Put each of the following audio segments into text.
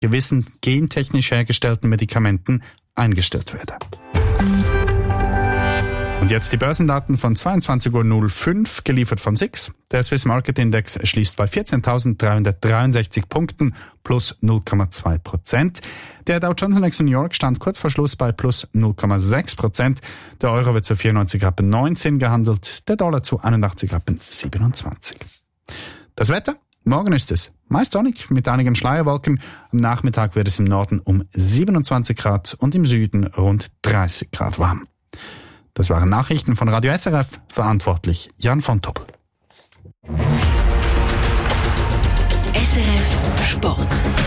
gewissen gentechnisch hergestellten Medikamenten eingestellt werde. Und jetzt die Börsendaten von 22.05 Uhr, geliefert von SIX. Der Swiss Market Index schließt bei 14.363 Punkten, plus 0,2%. Der Dow Jones Index in New York stand kurz vor Schluss bei plus 0,6%. Der Euro wird zu 94,19 gehandelt, der Dollar zu 81,27. Das Wetter? Morgen ist es meist sonnig mit einigen Schleierwolken. Am Nachmittag wird es im Norden um 27 Grad und im Süden rund 30 Grad warm. Das waren Nachrichten von Radio SRF, verantwortlich Jan von Tobel. SRF Sport.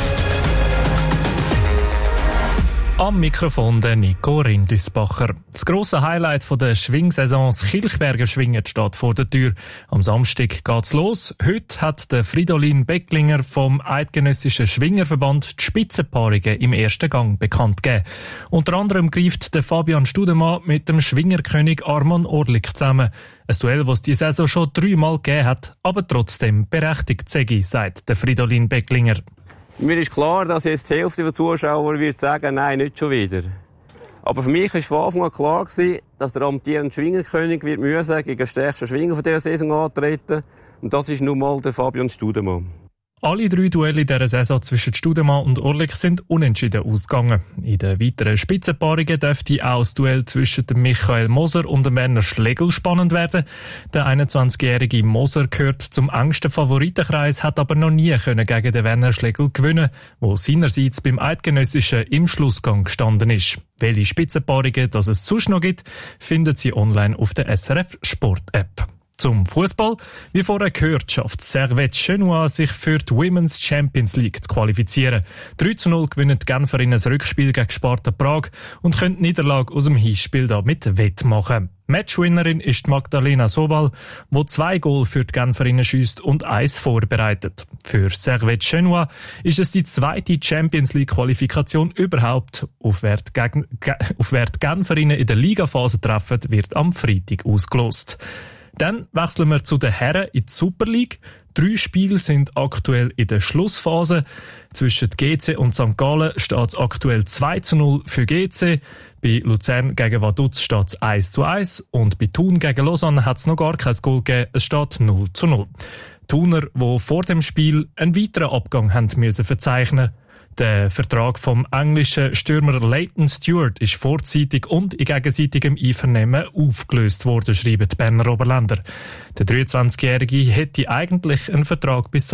Am Mikrofon der Nico Rindisbacher. Das grosse Highlight der Schwingsaison, das Kilchberger Schwingen, steht vor der Tür. Am Samstag geht's los. Heute hat der Fridolin Becklinger vom Eidgenössischen Schwingerverband die Spitzenpaarungen im ersten Gang bekannt gegeben. Unter anderem greift der Fabian Studemann mit dem Schwingerkönig Arman Orlik zusammen. Ein Duell, das die Saison schon 3-mal gegeben hat, aber trotzdem berechtigt sei, sagt der Fridolin Becklinger. Mir ist klar, dass jetzt die Hälfte der Zuschauer wird sagen, nein, nicht schon wieder. Aber für mich war von Anfang an klar, dass der amtierende Schwingerkönig gegen den stärksten Schwinger dieser Saison antreten. Und das ist nun mal der Fabian Studemann. Alle 3 Duelle in dieser Saison zwischen Studemann und Orlik sind unentschieden ausgegangen. In den weiteren Spitzenpaarungen dürfte auch das Duell zwischen dem Michael Moser und dem Werner Schlegel spannend werden. Der 21-jährige Moser gehört zum engsten Favoritenkreis, hat aber noch nie gegen den Werner Schlegel gewinnen, der seinerseits beim Eidgenössischen im Schlussgang gestanden ist. Welche Spitzenpaarungen das es sonst noch gibt, finden Sie online auf der SRF Sport App. Zum Fußball. Wie vorher gehört, schafft Servette Genois sich für die Women's Champions League zu qualifizieren. 3:0 gewinnen die Genferinnen das Rückspiel gegen Sparta Prag und können die Niederlage aus dem Hinspiel damit wettmachen. Matchwinnerin ist Magdalena Sobal, die 2 Goal für die Genferinnen schiesst und 1 vorbereitet. Für Servette Genois ist es die zweite Champions League Qualifikation überhaupt. Auf wer die Genferinnen in der Ligaphase treffen, wird am Freitag ausgelost. Dann wechseln wir zu den Herren in die Super League. 3 Spiele sind aktuell in der Schlussphase. Zwischen GC und St. Gallen steht es aktuell 2:0 für GC. Bei Luzern gegen Vaduz steht es 1:1 und bei Thun gegen Lausanne hat es noch gar kein Goal gegeben. Es steht 0:0. Thuner, die vor dem Spiel einen weiteren Abgang haben müssen verzeichnen. Der Vertrag vom englischen Stürmer Leighton Stewart ist vorzeitig und in gegenseitigem Einvernehmen aufgelöst worden, schreiben die Berner Oberländer. Der 23-Jährige hätte eigentlich einen Vertrag bis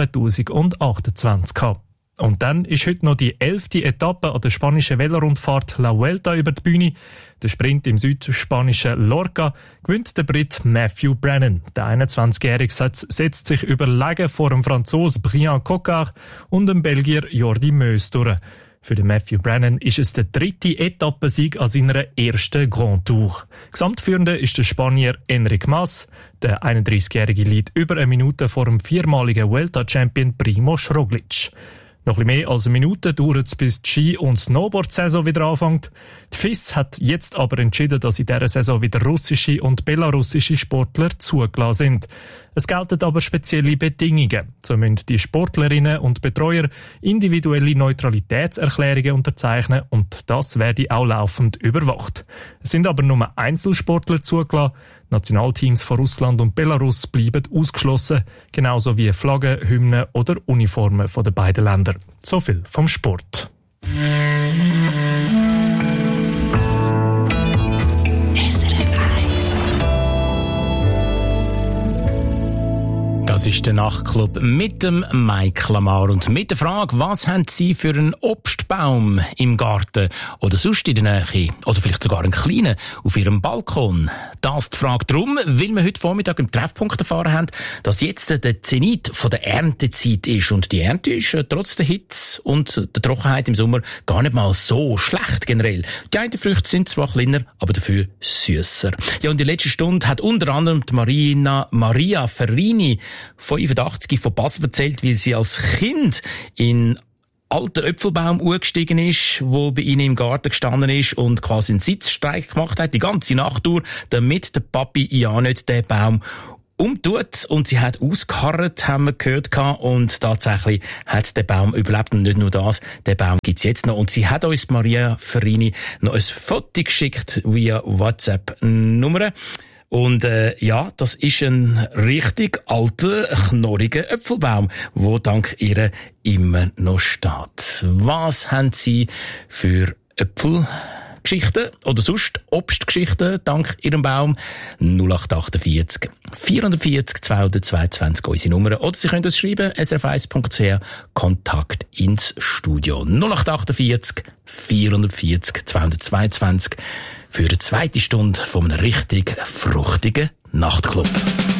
2028 gehabt. Und dann ist heute noch die 11. Etappe an der spanischen Velorundfahrt La Vuelta über die Bühne. Der Sprint im südspanischen Lorca gewinnt der Brit Matthew Brennan. Der 21-Jährige setzt sich überlegen vor dem Franzosen Brian Coquard und dem Belgier Jordi Meus durch. Für den Matthew Brennan ist es der 3. Etappensieg an seiner ersten Grand Tour. Gesamtführender ist der Spanier Enric Mas. Der 31-Jährige liegt über eine Minute vor dem 4-maligen Vuelta-Champion Primož Roglič. Noch ein bisschen mehr als eine Minute dauert es, bis die Ski- und Snowboard-Saison wieder anfängt. Die FIS hat jetzt aber entschieden, dass in dieser Saison wieder russische und belarussische Sportler zugelassen sind. Es gelten aber spezielle Bedingungen. So müssen die Sportlerinnen und Betreuer individuelle Neutralitätserklärungen unterzeichnen und das werde auch laufend überwacht. Es sind aber nur Einzelsportler zugelassen. Nationalteams von Russland und Belarus bleiben ausgeschlossen, genauso wie Flaggen, Hymnen oder Uniformen von den beiden Ländern. So viel vom Sport. Das ist der Nachtclub mit dem Mike Lamar und mit der Frage, was haben Sie für einen Obstbaum im Garten oder sonst in der Nähe oder vielleicht sogar einen kleinen auf Ihrem Balkon? Das die Frage drum, weil wir heute Vormittag im Treffpunkt erfahren haben, dass jetzt der Zenit von der Erntezeit ist und die Ernte ist trotz der Hitze und der Trockenheit im Sommer gar nicht mal so schlecht generell. Die einen Früchte sind zwar kleiner, aber dafür süsser. Ja, und in der letzten Stunde hat unter anderem die Maria Ferrini 85 von Basel erzählt, wie sie als Kind in alter Äpfelbaum gestiegen ist, wo bei ihnen im Garten gestanden ist und quasi einen Sitzstreik gemacht hat, die ganze Nacht durch, damit der Papi ja nicht den Baum umtut und sie hat ausgeharrt, haben wir gehört, und tatsächlich hat der Baum überlebt. Und nicht nur das, der Baum gibt's jetzt noch. Und sie hat uns, Maria Ferini, noch ein Foto geschickt via WhatsApp-Nummer. Und ja, das ist ein richtig alter, knorriger Äpfelbaum, wo dank ihr immer noch steht. Was haben Sie für Äpfelgeschichten oder sonst Obstgeschichten dank Ihrem Baum? 0848 440 222 unsere Nummer. Oder Sie können uns schreiben, srf1.ch, Kontakt ins Studio. 0848 440 222 für eine zweite Stunde von einem richtig fruchtigen Nachtclub.